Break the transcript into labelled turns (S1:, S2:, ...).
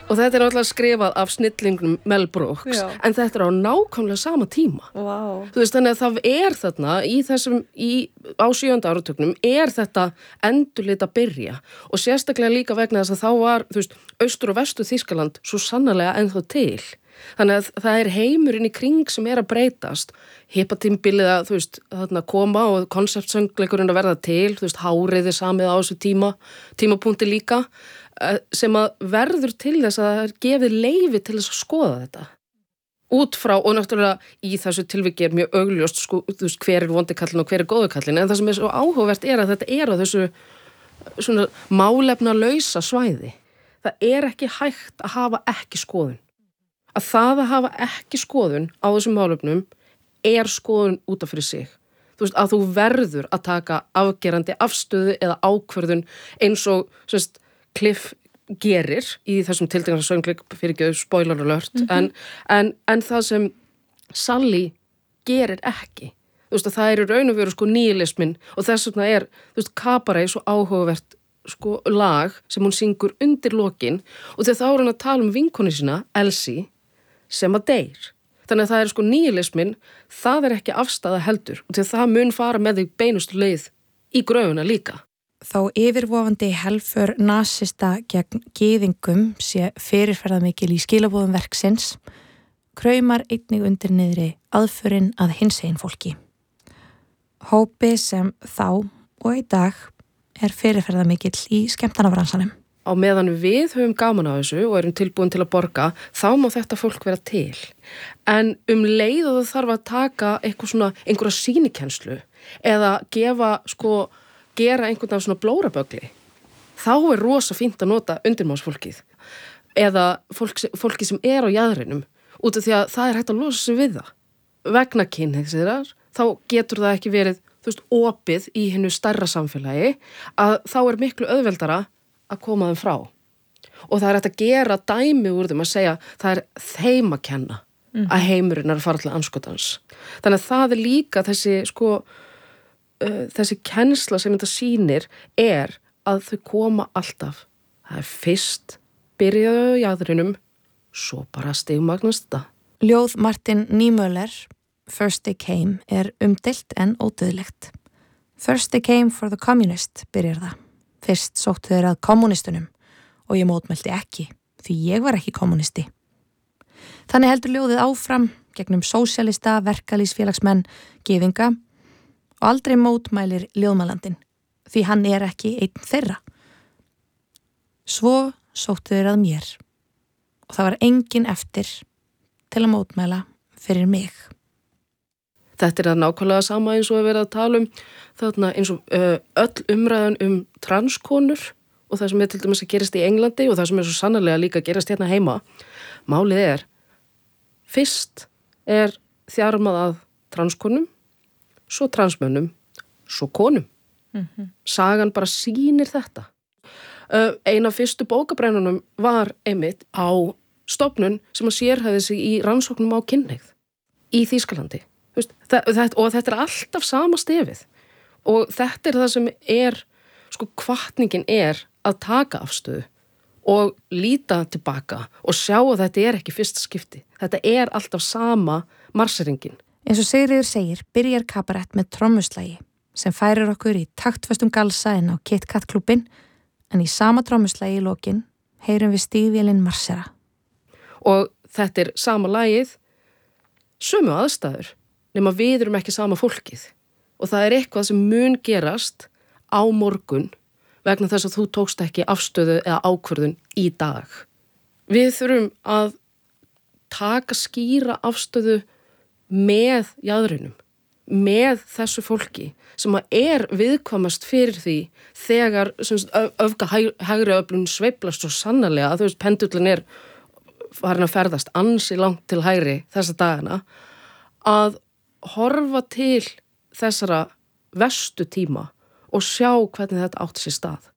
S1: Og þetta náttúrulega skrifað af snillingnum Mel Brooks, en þetta á nákvæmlega sama tíma.
S2: Wow.
S1: Þú veist, þannig að það þarna, á 7. áratugnum, þetta endurlit að byrja. Og sérstaklega líka vegna þess að þá var, þú veist, austur og vestur Þýskaland svo sannarlega ennþá til. Þannig að það heimurinn í kring sem að breytast. Hippatímabilið að, þú veist, þarna koma og konseptsöngleikurinn að verða til, þú veist, hárið samið á þessu tímapunkti líka, sem að verður til þess að það gefið leyfi til þess að skoða þetta. Út frá, og náttúrulega í þessu tilviki mjög augljóst, þú veist, hver vondi kallinn og hver góðu kallinn, en það sem svo áhugavert að þetta á þessu svona málefnalausa svæði. Það ekki hægt að hafa ekki skoðun. Að það að hafa ekki skoðun á þessum málefnum skoðun út af fyrir sig. Þú veist, að þú verður að taka afgerandi afstöðu eða ákvörðun eins og, þú veist, Cliff gerir í þessum tiltekna söngleik fyrir spoiler alert, en það sem Sally gerir ekki. Þú veist, að það í raun og veru sko níhilismin og þess vegna þú veist, Cabaret svo áhugavert sko lag sem hún syngur undir lokin og þegar þá hún að tala vinkonu sína, Elsie, sem að deyr. Þannig að það sko níhilismin, það ekki afstæða heldur og þegar það mun fara með þig beinustu leið í gröfuna líka.
S3: Þó yfirvofandi helför nasista gegn gyðingum sé fyrirferðamikil í skilabóðum verksins, kraumar einnig undir niðri aðförin að hinsegin fólki. Hópi sem þá og í dag fyrirferðamikill í skemmtanabransanum.
S1: Á meðan við höfum gaman á þessu og erum tilbúin til að borga, þá má þetta fólk vera til. En leið og það þarf að taka einhverja sýnikenslu eða gera einhvern af svona blórabögli, þá rosa fínt að nota undirmálsfólkið eða fólki sem á jaðrinum út af því að það hægt að losa sig við það. Vegna kynhneigðar, þá getur það ekki verið, þú veist, opið í hinu stærra samfélagi að þá miklu auðveldara að koma þeim frá. Og það hægt að gera dæmi úr þeim að segja það þeim að kenna að heimurinn að fara til andskotans. Þannig að það líka þessi kennsla sem þetta sýnir að þau koma alltaf. Það fyrst byrjaðu jaðrinum, svo bara stigmagnast þetta.
S3: Ljóð Martin Niemöller, First They Came, umdeilt en ódauðlegt. First They Came for the Communist, byrjar það. Fyrst sóttu þeir að kommunistunum og ég mótmælti ekki, því ég var ekki kommunisti. Þannig heldur ljóðið áfram gegnum sósíalista, verkalýðsfélagsmenn, gyðinga og aldrei mótmælir ljóðmælandinn, því hann ekki einn þeirra. Svo sóttu þeir að mér og það var enginn eftir til að mótmæla fyrir mig.
S1: Þetta það nákvæmlega sama eins og verið að tala þarna eins og öll umræðan transkonur og það sem til dæmis að gerast í Englandi og það sem svo sannarlega líka að gerast hérna heima. Málið fyrst þjarmað að transkonum, svo transmönnum, svo konum. Sagan bara sýnir þetta. Ein af fyrstu bókabrennunum var einmitt á stofnun sem að sérhæfði sig í rannsóknum á kynhneigð í Þýskalandi. Og þetta alltaf sama stefið og þetta það sem hvatningin að taka afstöðu og líta tilbaka og sjá að þetta ekki fyrsta skipti. Þetta alltaf sama marseringin.
S3: Eins og Sigríður segir, byrjar Cabaret með trommuslagi sem færir okkur í taktföstum galsa inn á Kit Kat klúbbinn, en í sama trommuslagi í lokin heyrum við stígvélin marsera.
S1: Og þetta sama lagið, sömu aðstæður, nema við erum ekki sama fólkið. Og það eitthvað sem mun gerast á morgun vegna þess að þú tókst ekki afstöðu eða ákvörðun í dag. Við þurfum að taka skýra afstöðu með jaðrinum, með þessu fólki sem viðkvæmast fyrir því þegar hægri öflun sveiflast svo sannarlega að þú veist pendullin farin að ferðast ansi langt til hægri þessa dagana, að horfa til þessara verstu tíma og sjá hvernig þetta átti sér stað.